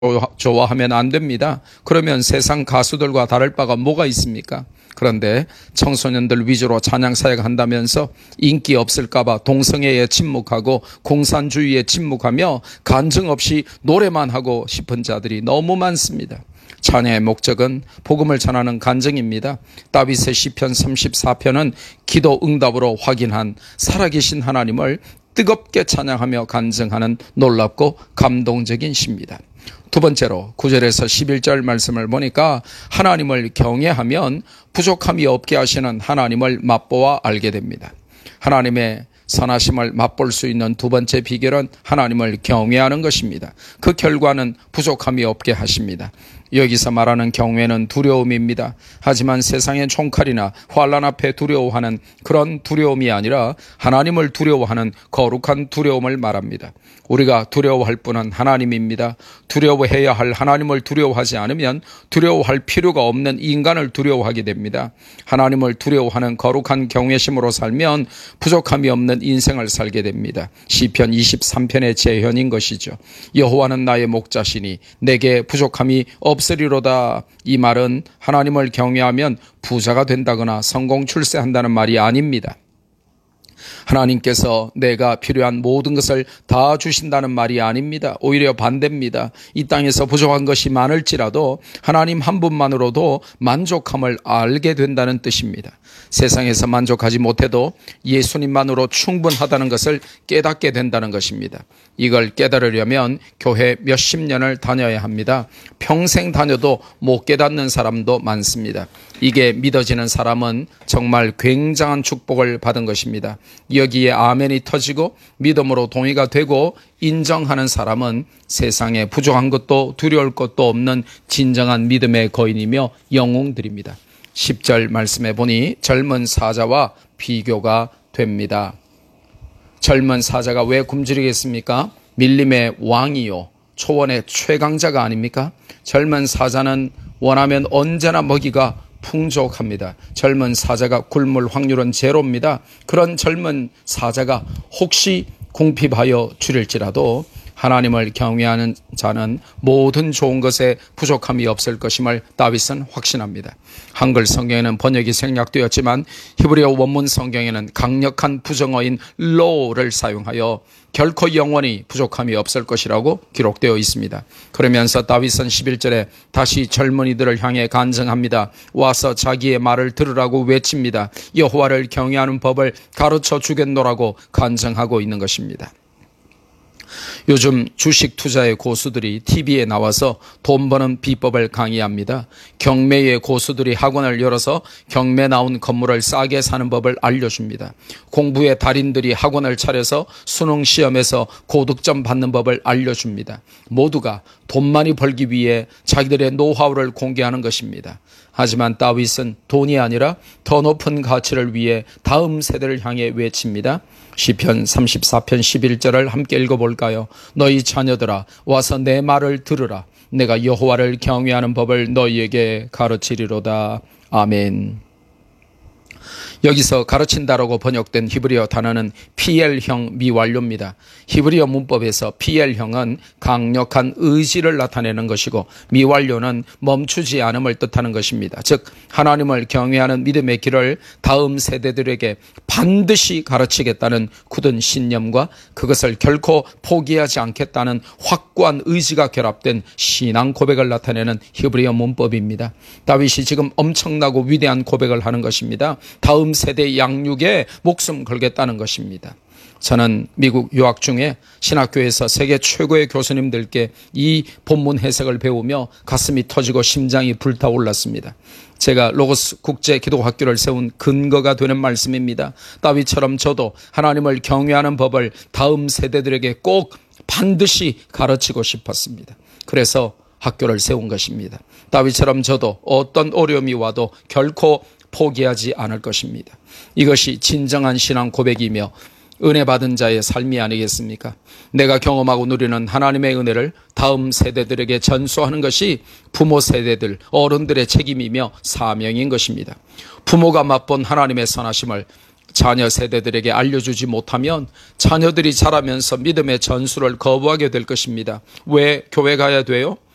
좋아하면 안 됩니다. 그러면 세상 가수들과 다를 바가 뭐가 있습니까? 그런데 청소년들 위주로 찬양 사역한다면서 인기 없을까봐 동성애에 침묵하고 공산주의에 침묵하며 간증 없이 노래만 하고 싶은 자들이 너무 많습니다. 찬양의 목적은 복음을 전하는 간증입니다. 다윗의 시편 34편은 기도 응답으로 확인한 살아계신 하나님을 뜨겁게 찬양하며 간증하는 놀랍고 감동적인 시입니다. 두 번째로 9절에서 11절 말씀을 보니까 하나님을 경외하면 부족함이 없게 하시는 하나님을 맛보아 알게 됩니다. 하나님의 선하심을 맛볼 수 있는 두 번째 비결은 하나님을 경외하는 것입니다. 그 결과는 부족함이 없게 하십니다. 여기서 말하는 경외는 두려움입니다. 하지만 세상의 총칼이나 환난 앞에 두려워하는 그런 두려움이 아니라 하나님을 두려워하는 거룩한 두려움을 말합니다. 우리가 두려워할 분은 하나님입니다. 두려워해야 할 하나님을 두려워하지 않으면 두려워할 필요가 없는 인간을 두려워하게 됩니다. 하나님을 두려워하는 거룩한 경외심으로 살면 부족함이 없는 인생을 살게 됩니다. 시편 23편의 재현인 것이죠. 여호와는 나의 목자시니 내게 부족함이 없으리로다. 이 말은 하나님을 경외하면 부자가 된다거나 성공 출세한다는 말이 아닙니다. 하나님께서 내가 필요한 모든 것을 다 주신다는 말이 아닙니다. 오히려 반대입니다. 이 땅에서 부족한 것이 많을지라도 하나님 한 분만으로도 만족함을 알게 된다는 뜻입니다. 세상에서 만족하지 못해도 예수님만으로 충분하다는 것을 깨닫게 된다는 것입니다. 이걸 깨달으려면 교회 몇십 년을 다녀야 합니다. 평생 다녀도 못 깨닫는 사람도 많습니다. 이게 믿어지는 사람은 정말 굉장한 축복을 받은 것입니다. 여기에 아멘이 터지고 믿음으로 동의가 되고 인정하는 사람은 세상에 부족한 것도 두려울 것도 없는 진정한 믿음의 거인이며 영웅들입니다. 10절 말씀해 보니 젊은 사자와 비교가 됩니다. 젊은 사자가 왜 굶주리겠습니까? 밀림의 왕이요 초원의 최강자가 아닙니까? 젊은 사자는 원하면 언제나 먹이가 풍족합니다. 젊은 사자가 굶을 확률은 제로입니다. 그런 젊은 사자가 혹시 궁핍하여 줄일지라도 하나님을 경외하는 자는 모든 좋은 것에 부족함이 없을 것임을 다윗은 확신합니다. 한글 성경에는 번역이 생략되었지만 히브리어 원문 성경에는 강력한 부정어인 low를 사용하여 결코 영원히 부족함이 없을 것이라고 기록되어 있습니다. 그러면서 다윗은 11절에 다시 젊은이들을 향해 간증합니다. 와서 자기의 말을 들으라고 외칩니다. 여호와를 경외하는 법을 가르쳐 주겠노라고 간증하고 있는 것입니다. 요즘 주식 투자의 고수들이 TV에 나와서 돈 버는 비법을 강의합니다. 경매의 고수들이 학원을 열어서 경매 나온 건물을 싸게 사는 법을 알려줍니다. 공부의 달인들이 학원을 차려서 수능 시험에서 고득점 받는 법을 알려줍니다. 모두가 돈 많이 벌기 위해 자기들의 노하우를 공개하는 것입니다. 하지만 다윗은 돈이 아니라 더 높은 가치를 위해 다음 세대를 향해 외칩니다. 시편 34편 11절을 함께 읽어볼까요? 너희 자녀들아 와서 내 말을 들으라. 내가 여호와를 경외하는 법을 너희에게 가르치리로다. 아멘. 여기서 가르친다라고 번역된 히브리어 단어는 PL형 미완료입니다. 히브리어 문법에서 PL형은 강력한 의지를 나타내는 것이고 미완료는 멈추지 않음을 뜻하는 것입니다. 즉 하나님을 경외하는 믿음의 길을 다음 세대들에게 반드시 가르치겠다는 굳은 신념과 그것을 결코 포기하지 않겠다는 확고한 의지가 결합된 신앙 고백을 나타내는 히브리어 문법입니다. 다윗이 지금 엄청나고 위대한 고백을 하는 것입니다. 다음 세대 양육에 목숨 걸겠다는 것입니다. 저는 미국 유학 중에 신학교에서 세계 최고의 교수님들께 이 본문 해석을 배우며 가슴이 터지고 심장이 불타올랐습니다. 제가 로고스 국제기도학교를 세운 근거가 되는 말씀입니다. 다윗처럼 저도 하나님을 경외하는 법을 다음 세대들에게 꼭 반드시 가르치고 싶었습니다. 그래서 학교를 세운 것입니다. 다윗처럼 저도 어떤 어려움이 와도 결코 포기하지 않을 것입니다. 이것이 진정한 신앙 고백이며 은혜 받은 자의 삶이 아니겠습니까? 내가 경험하고 누리는 하나님의 은혜를 다음 세대들에게 전수하는 것이 부모 세대들, 어른들의 책임이며 사명인 것입니다. 부모가 맛본 하나님의 선하심을 자녀 세대들에게 알려주지 못하면 자녀들이 자라면서 믿음의 전수를 거부하게 될 것입니다. 왜 교회 가야 돼요?